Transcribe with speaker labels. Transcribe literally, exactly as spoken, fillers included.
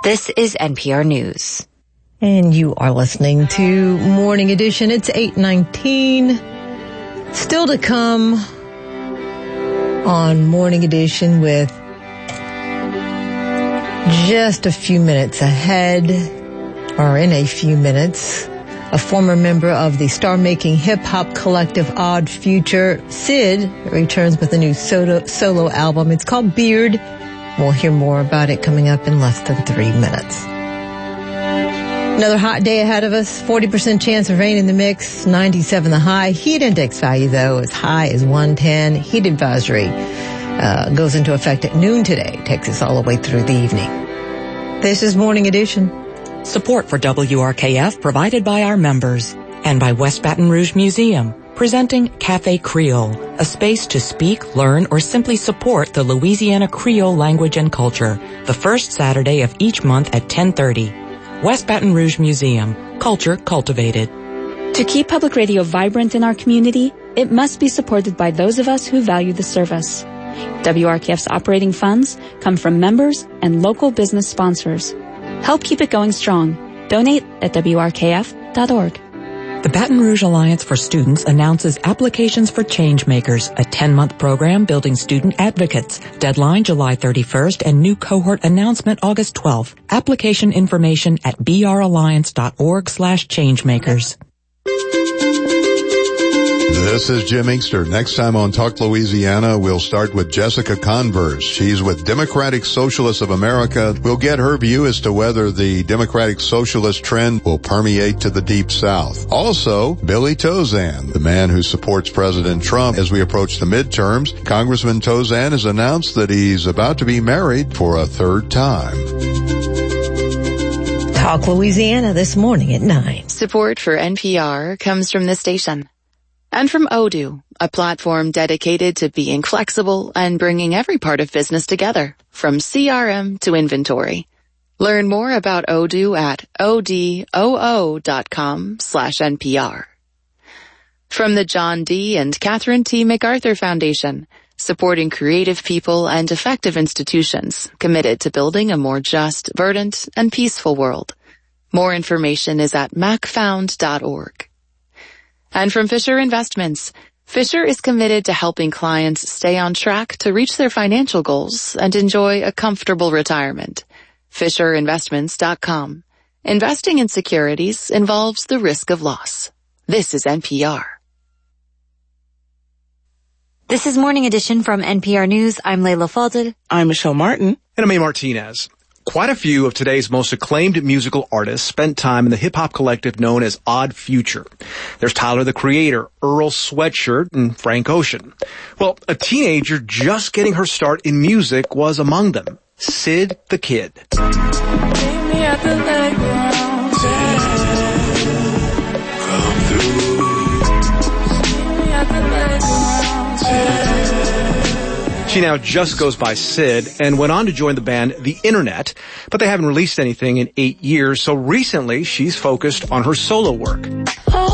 Speaker 1: This is N P R News.
Speaker 2: And you are listening to Morning Edition. It's eight nineteen. Still to come on Morning Edition with just a few minutes ahead, or in a few minutes, a former member of the star-making hip-hop collective Odd Future, Syd, returns with a new solo, solo album. It's called Beard. We'll hear more about it coming up in less than three minutes. Another hot day ahead of us. forty percent chance of rain in the mix. ninety-seven the high. Heat index value, though, as high as one ten. Heat advisory uh, goes into effect at noon today. Takes us all the way through the evening. This is Morning Edition.
Speaker 3: Support for W R K F provided by our members and by West Baton Rouge Museum, presenting Café Creole, a space to speak, learn, or simply support the Louisiana Creole language and culture, the first Saturday of each month at ten thirty. West Baton Rouge Museum, culture cultivated.
Speaker 4: To keep public radio vibrant in our community, it must be supported by those of us who value the service. W R K F's operating funds come from members and local business sponsors. Help keep it going strong. Donate at W R K F dot org.
Speaker 3: The Baton Rouge Alliance for Students announces applications for Changemakers, a ten-month program building student advocates. Deadline July thirty-first and new cohort announcement August twelfth. Application information at b r alliance dot org slash changemakers.
Speaker 5: This is Jim Inkster. Next time on Talk Louisiana, we'll start with Jessica Converse. She's with Democratic Socialists of America. We'll get her view as to whether the Democratic Socialist trend will permeate to the Deep South. Also, Billy Tauzin, the man who supports President Trump as we approach the midterms. Congressman Tauzin has announced that he's about to be married for a third time.
Speaker 2: Talk Louisiana this morning at nine.
Speaker 6: Support for N P R comes from this station. And from Odoo, a platform dedicated to being flexible and bringing every part of business together, from C R M to inventory. Learn more about Odoo at odoo dot com slash N P R. From the John D. and Catherine T. MacArthur Foundation, supporting creative people and effective institutions committed to building a more just, verdant, and peaceful world. More information is at mac found dot org. And from Fisher Investments, Fisher is committed to helping clients stay on track to reach their financial goals and enjoy a comfortable retirement. Fisher Investments dot com. Investing in securities involves the risk of loss. This is N P R.
Speaker 1: This is Morning Edition from N P R News. I'm Layla Fadel.
Speaker 7: I'm Michelle Martin.
Speaker 8: And I'm A. Martinez. Quite a few of today's most acclaimed musical artists spent time in the hip-hop collective known as Odd Future. There's Tyler the Creator, Earl Sweatshirt, and Frank Ocean. Well, a teenager just getting her start in music was among them, Syd the Kid.
Speaker 9: Meet me at the playground. Come through. Meet me at the playground.
Speaker 8: She now just goes by Syd and went on to join the band The Internet, but they haven't released anything in eight years, so recently she's focused on her solo work.
Speaker 9: Oh.